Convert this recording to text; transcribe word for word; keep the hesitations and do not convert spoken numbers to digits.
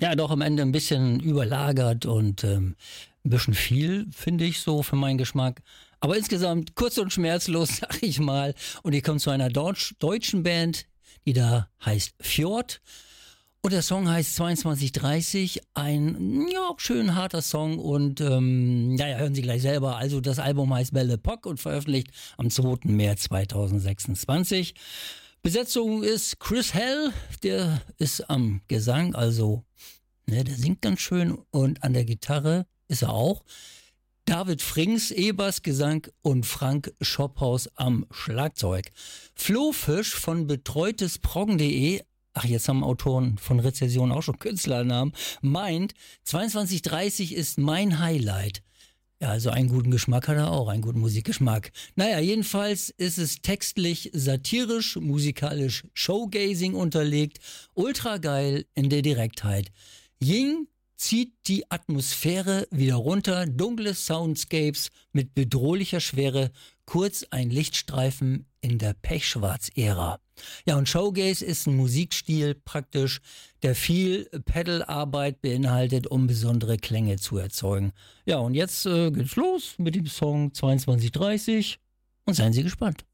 Ja, doch am Ende ein bisschen überlagert und ähm, ein bisschen viel, finde ich so für meinen Geschmack. Aber insgesamt kurz und schmerzlos, sag ich mal. Und ich komme zu einer Deutsch deutschen Band, die da heißt Fjord. Und der Song heißt zweiundzwanzig dreißig, ein ja, schön harter Song und ähm, ja, ja, hören Sie gleich selber. Also das Album heißt Belle Epoque und veröffentlicht am zweiten März zweitausendsechsundzwanzig. Besetzung ist Chris Hell, der ist am Gesang, also ne, der singt ganz schön und an der Gitarre ist er auch. David Frings, E-Bass, Gesang und Frank Schophaus am Schlagzeug. Flo Fisch von betreutesproggen punkt de, ach, jetzt haben Autoren von Rezession auch schon Künstlernamen, meint, zweiundzwanzig dreißig ist mein Highlight. Ja, also einen guten Geschmack hat er auch, einen guten Musikgeschmack. Naja, jedenfalls ist es textlich satirisch, musikalisch Showgazing unterlegt, ultra geil in der Direktheit. Ying zieht die Atmosphäre wieder runter, dunkle Soundscapes mit bedrohlicher Schwere, kurz ein Lichtstreifen in der Pechschwarz-Ära. Ja, und Showgaze ist ein Musikstil praktisch, der viel Pedalarbeit beinhaltet, um besondere Klänge zu erzeugen. Ja, und jetzt äh, geht's los mit dem Song zweiundzwanzig dreißig und seien Sie gespannt.